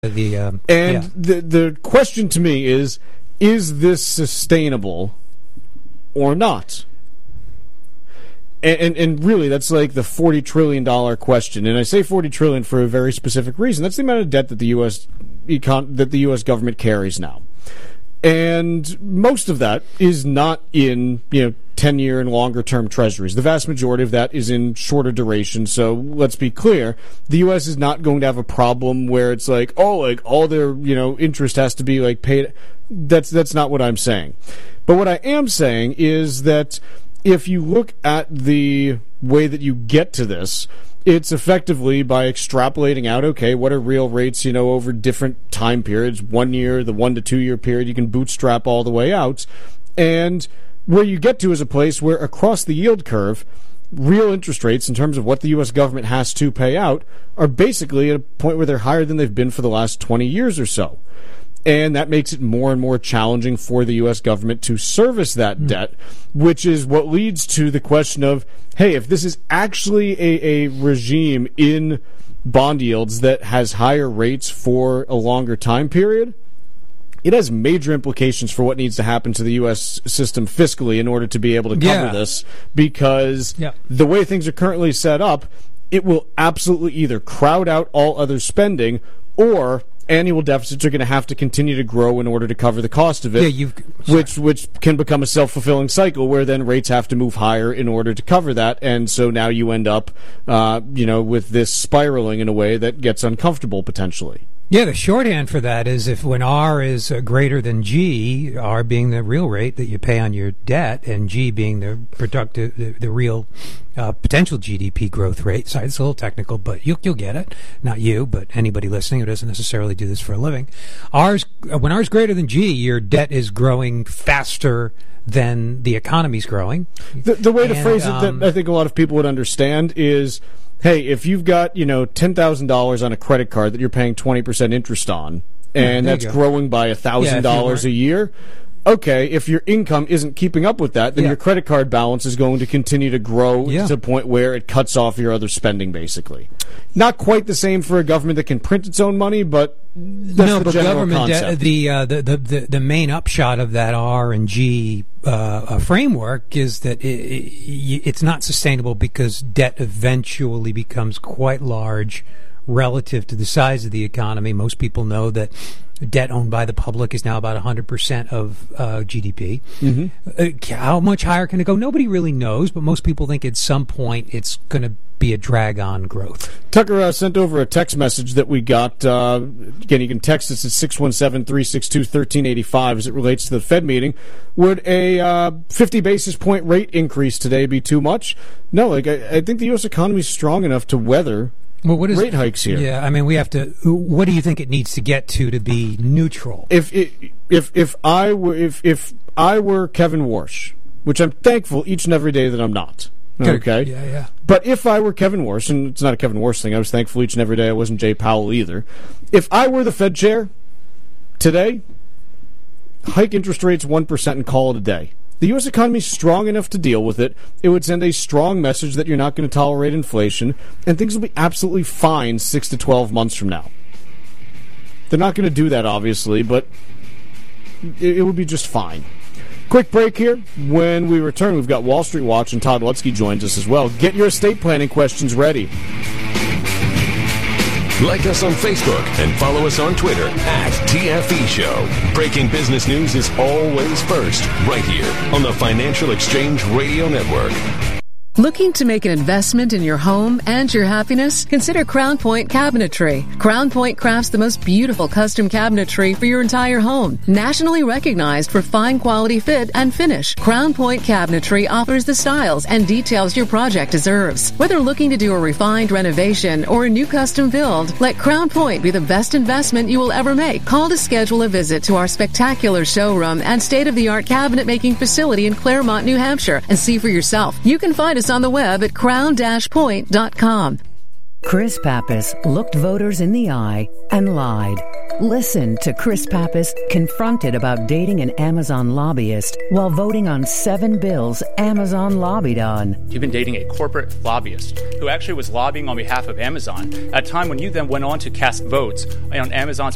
The question to me is this sustainable or not? And really, that's like the $40 trillion question. And I say $40 trillion for a very specific reason. That's the amount of debt that the U.S. government carries now. And most of that is not in 10-year and longer-term treasuries. The vast majority of that is in shorter duration. So let's be clear: the U.S. is not going to have a problem where it's like, all their interest has to be paid. That's not what I'm saying. But what I am saying is that if you look at the way that you get to this, it's effectively by extrapolating out, what are real rates, over different time periods, 1 year, the 1 to 2 year period, you can bootstrap all the way out. And where you get to is a place where across the yield curve, real interest rates in terms of what the U.S. government has to pay out are basically at a point where they're higher than they've been for the last 20 years or so. And that makes it more and more challenging for the U.S. government to service that debt, which is what leads to the question of, hey, if this is actually a regime in bond yields that has higher rates for a longer time period, it has major implications for what needs to happen to the U.S. system fiscally in order to be able to cover this, because the way things are currently set up, it will absolutely either crowd out all other spending, or annual deficits are going to have to continue to grow in order to cover the cost of it, which can become a self-fulfilling cycle where then rates have to move higher in order to cover that, and so now you end up, with this spiraling in a way that gets uncomfortable potentially. Yeah, the shorthand for that is if when R is greater than G, R being the real rate that you pay on your debt, and G being the the real potential GDP growth rate. Sorry, it's a little technical, but you'll get it. Not you, but anybody listening who doesn't necessarily do this for a living. When R is greater than G, your debt is growing faster than the economy's growing. The way to phrase it that I think a lot of people would understand is, hey, if you've got, $10,000 on a credit card that you're paying 20% interest on, and that's growing by $1,000 a year, if your income isn't keeping up with that, then your credit card balance is going to continue to grow to the point where it cuts off your other spending, basically. Not quite the same for a government that can print its own money, but that's the general concept. The main upshot of that R and G framework is that it's not sustainable because debt eventually becomes quite large relative to the size of the economy. Most people know that debt owned by the public is now about 100% of GDP. Mm-hmm. How much higher can it go? Nobody really knows, but most people think at some point it's going to be a drag on growth. Tucker sent over a text message that we got. Again, you can text us at 617-362-1385 as it relates to the Fed meeting. Would a 50 basis point rate increase today be too much? No, I think the U.S. economy is strong enough to weather rate hikes here. Yeah, I mean, we have to. What do you think it needs to get to be neutral? If I were Kevin Warsh, which I'm thankful each and every day that I'm not. Okay. Yeah. But if I were Kevin Warsh, and it's not a Kevin Warsh thing, I was thankful each and every day I wasn't Jay Powell either. If I were the Fed chair today, hike interest rates 1% and call it a day. The U.S. economy is strong enough to deal with it. It would send a strong message that you're not going to tolerate inflation, and things will be absolutely fine 6 to 12 months from now. They're not going to do that, obviously, but it would be just fine. Quick break here. When we return, we've got Wall Street Watch, and Todd Lutzke joins us as well. Get your estate planning questions ready. Like us on Facebook and follow us on Twitter @TFE Show. Breaking business news is always first, right here on the Financial Exchange Radio Network. Looking to make an investment in your home and your happiness? Consider Crown Point Cabinetry. Crown Point crafts the most beautiful custom cabinetry for your entire home. Nationally recognized for fine quality fit and finish, Crown Point Cabinetry offers the styles and details your project deserves. Whether looking to do a refined renovation or a new custom build, let Crown Point be the best investment you will ever make. Call to schedule a visit to our spectacular showroom and state-of-the-art cabinet making facility in Claremont, New Hampshire, and see for yourself. You can find us on the web at crown-point.com. Chris Pappas looked voters in the eye and lied. Listen to Chris Pappas confronted about dating an Amazon lobbyist while voting on 7 bills Amazon lobbied on. You've been dating a corporate lobbyist who actually was lobbying on behalf of Amazon at a time when you then went on to cast votes on Amazon's